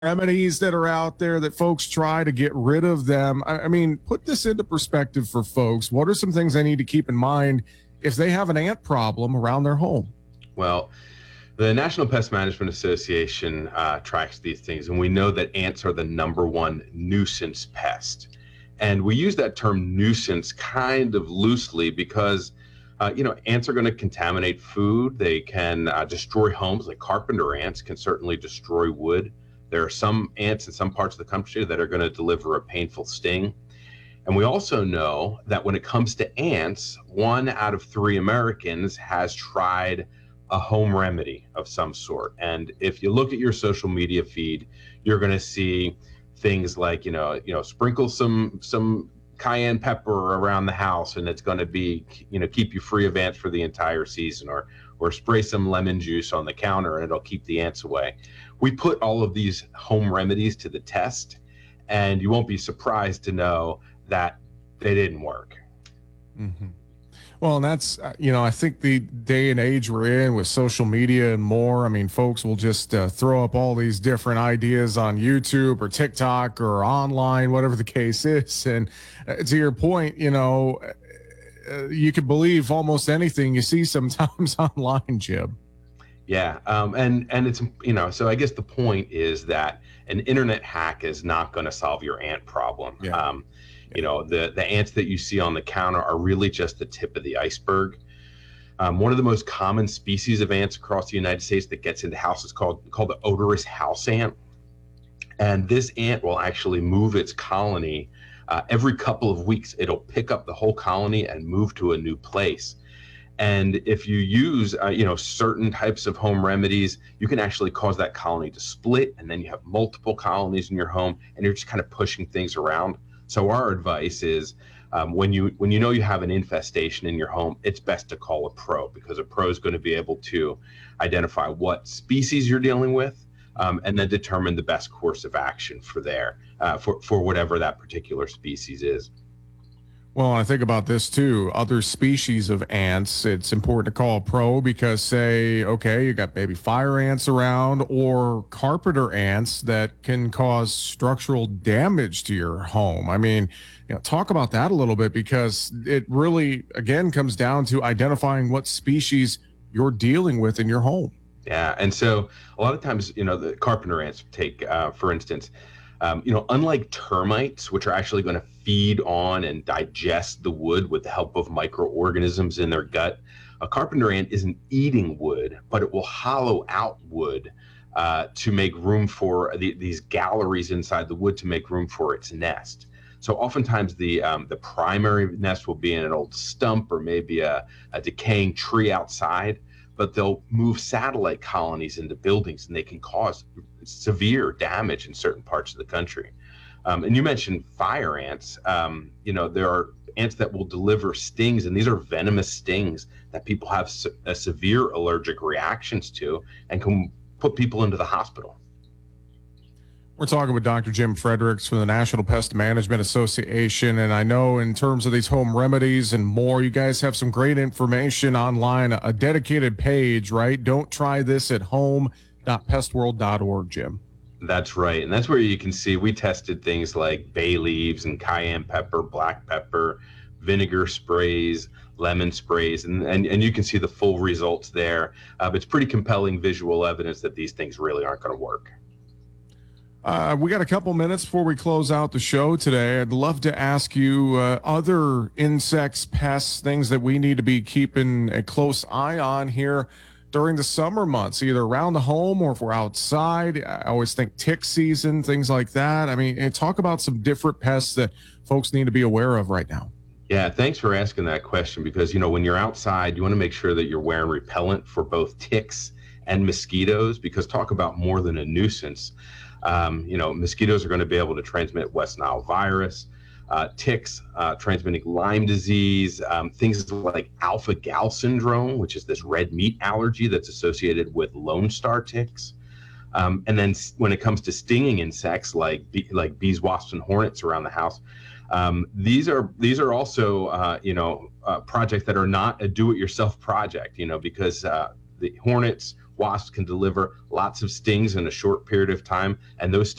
remedies that are out there that folks try to get rid of them. I mean, put this into perspective for folks. What are some things they need to keep in mind if they have an ant problem around their home? Well, the National Pest Management Association tracks these things, and we know that ants are the number one nuisance pest. And we use that term nuisance kind of loosely because, ants are going to contaminate food. They can destroy homes, like carpenter ants can certainly destroy wood. There are some ants in some parts of the country that are going to deliver a painful sting. And we also know that when it comes to ants, 1 out of 3 Americans has tried a home remedy of some sort. And if you look at your social media feed, you're going to see things like, sprinkle some cayenne pepper around the house and it's going to be, keep you free of ants for the entire season, or spray some lemon juice on the counter and it'll keep the ants away. We put all of these home remedies to the test, and you won't be surprised to know that they didn't work. Mm-hmm. Well, and that's, I think the day and age we're in with social media and more, I mean, folks will just throw up all these different ideas on YouTube or TikTok or online, whatever the case is. And to your point, you could believe almost anything you see sometimes online, Jim. Yeah. And it's, so I guess the point is that an internet hack is not going to solve your ant problem. Yeah. The ants that you see on the counter are really just the tip of the iceberg. One of the most common species of ants across the United States that gets into houses is called the odorous house ant. And this ant will actually move its colony every couple of weeks. It'll pick up the whole colony and move to a new place. And if you use, certain types of home remedies, you can actually cause that colony to split, and then you have multiple colonies in your home, and you're just kind of pushing things around. So our advice is when you know you have an infestation in your home, it's best to call a pro, because a pro is going to be able to identify what species you're dealing with, and then determine the best course of action for whatever that particular species is. Well, I think about this too. Other species of ants, it's important to call a pro because, say, okay, you got maybe fire ants around or carpenter ants that can cause structural damage to your home. I mean, talk about that a little bit, because it really, again, comes down to identifying what species you're dealing with in your home. Yeah. And so a lot of times, the carpenter ants take, for instance, unlike termites, which are actually going to feed on and digest the wood with the help of microorganisms in their gut, a carpenter ant isn't eating wood, but it will hollow out wood to make room for these galleries inside the wood to make room for its nest. So oftentimes the primary nest will be in an old stump or maybe a decaying tree outside, but they'll move satellite colonies into buildings, and they can cause severe damage in certain parts of the country. And you mentioned fire ants. There are ants that will deliver stings, and these are venomous stings that people have severe allergic reactions to and can put people into the hospital. We're talking with Dr. Jim Fredericks from the National Pest Management Association. And I know in terms of these home remedies and more, you guys have some great information online, a dedicated page, right? Don't try this at home.pestworld.org, Jim. That's right. And that's where you can see we tested things like bay leaves and cayenne pepper, black pepper, vinegar sprays, lemon sprays, and you can see the full results there. It's pretty compelling visual evidence that these things really aren't going to work. We got a couple minutes before we close out the show today. I'd love to ask you other insects, pests, things that we need to be keeping a close eye on here during the summer months, either around the home or if we're outside. I always think tick season, things like that. I mean, and talk about some different pests that folks need to be aware of right now. Yeah, thanks for asking that question, because, when you're outside, you want to make sure that you're wearing repellent for both ticks and mosquitoes, because talk about more than a nuisance. Mosquitoes are going to be able to transmit West Nile virus, ticks transmitting Lyme disease, things like alpha-gal syndrome, which is this red meat allergy that's associated with Lone Star ticks. And then when it comes to stinging insects like bees, wasps, and hornets around the house, these are also projects that are not a do-it-yourself project, because the hornets, wasps can deliver lots of stings in a short period of time, and those